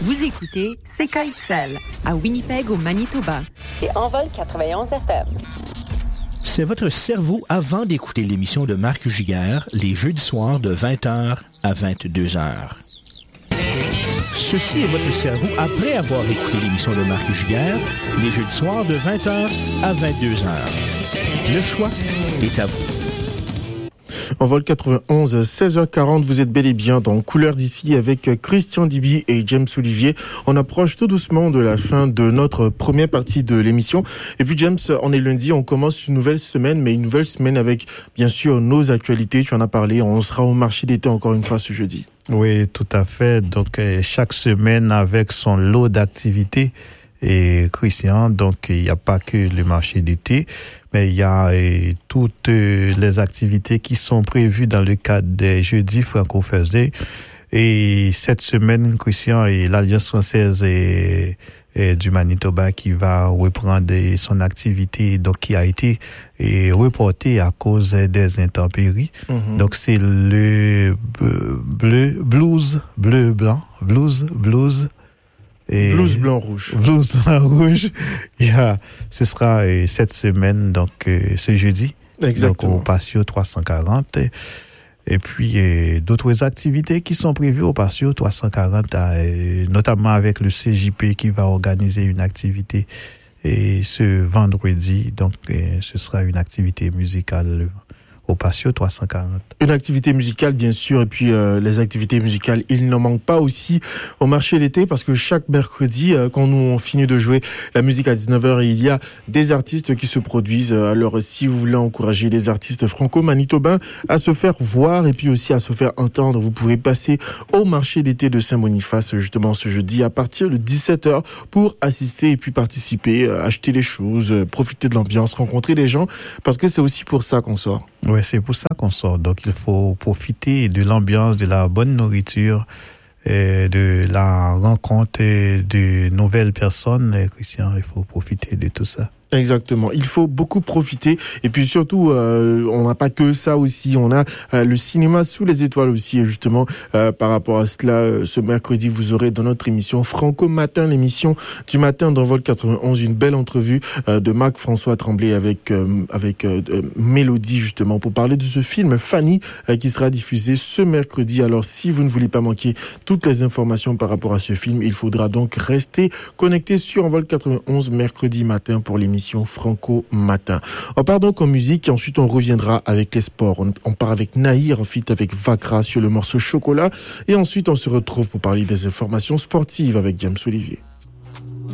Vous écoutez CKXL à Winnipeg au Manitoba. C'est Envol 91 FM. C'est votre cerveau avant d'écouter l'émission de Marc Giguère les jeudis soirs de 20h à 22h. Ceci est votre cerveau après avoir écouté l'émission de Marc Giguère les jeudis soirs de 20h à 22h. Le choix est à vous. Envol 91, 16h40, vous êtes bel et bien dans Couleurs d'ici avec Christian Diby et James Olivier. On approche tout doucement de la fin de notre première partie de l'émission. Et puis James, on est lundi, on commence une nouvelle semaine, mais une nouvelle semaine avec bien sûr nos actualités. Tu en as parlé, on sera au marché d'été encore une fois ce jeudi. Oui, tout à fait. Donc chaque semaine avec son lot d'activités. Et Christian, donc il n'y a pas que le marché d'été, mais il y a toutes les activités qui sont prévues dans le cadre des jeudis franco-thursday. Et cette semaine, Christian, et l'Alliance française et du Manitoba qui va reprendre son activité, donc qui a été reportée à cause des intempéries. Mm-hmm. Donc c'est le blues blanc rouge. Blues blanc rouge. Ce sera cette semaine, donc ce jeudi. Exactement. Donc au Patio 340. Et puis d'autres activités qui sont prévues au Patio 340, notamment avec le CJP qui va organiser une activité ce vendredi. Donc ce sera une activité musicale au Patio 340. Une activité musicale, bien sûr, et puis les activités musicales, il n'en manque pas aussi au marché d'été, parce que chaque mercredi, quand nous on finit de jouer la musique à 19h, il y a des artistes qui se produisent. Alors, si vous voulez encourager les artistes franco-manitobains à se faire voir et puis aussi à se faire entendre, vous pourrez passer au marché d'été de Saint-Boniface, justement ce jeudi, à partir de 17h, pour assister et puis participer, acheter des choses, profiter de l'ambiance, rencontrer des gens, parce que c'est aussi pour ça qu'on sort. Ouais, c'est pour ça qu'on sort. Donc, il faut profiter de l'ambiance, de la bonne nourriture, de la rencontre de nouvelles personnes. Christian, il faut profiter de tout ça. Exactement. Il faut beaucoup profiter. Et puis surtout, on n'a pas que ça aussi. On a le cinéma sous les étoiles aussi. Et justement, par rapport à cela, ce mercredi, vous aurez dans notre émission Franco Matin, l'émission du matin d'Envol 91, une belle entrevue de Marc-François Tremblay avec Mélodie, justement, pour parler de ce film Fanny qui sera diffusé ce mercredi. Alors, si vous ne voulez pas manquer toutes les informations par rapport à ce film, il faudra donc rester connecté sur Envol 91 mercredi matin pour l'émission Franco Matin. On part donc en musique et ensuite on reviendra avec les sports. On part avec Nahir en feat avec Vakra sur le morceau Chocolat et ensuite on se retrouve pour parler des informations sportives avec James Olivier.